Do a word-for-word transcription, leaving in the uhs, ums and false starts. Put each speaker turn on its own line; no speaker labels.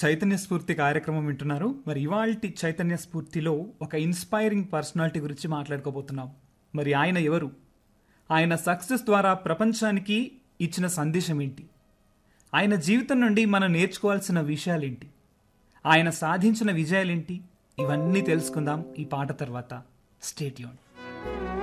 చైతన్య స్ఫూర్తి కార్యక్రమం వింటున్నారు. మరి ఇవాల్టి చైతన్య స్ఫూర్తిలో ఒక ఇన్స్పైరింగ్ పర్సనాలిటీ గురించి మాట్లాడుకోబోతున్నాం. మరి ఆయన ఎవరు? ఆయన సక్సెస్ ద్వారా ప్రపంచానికి ఇచ్చిన సందేశం ఏంటి? ఆయన జీవితం నుండి మనం నేర్చుకోవాల్సిన విషయాలేంటి? ఆయన సాధించిన విజయాలేంటి? ఇవన్నీ తెలుసుకుందాం ఈ పాట తర్వాత. Stay tuned.